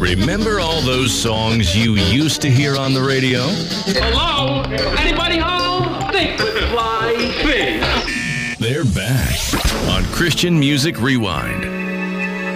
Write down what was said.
Remember all those songs you used to hear on the radio? Hello? Anybody home? Think with fly fish. They're back on Christian Music Rewind.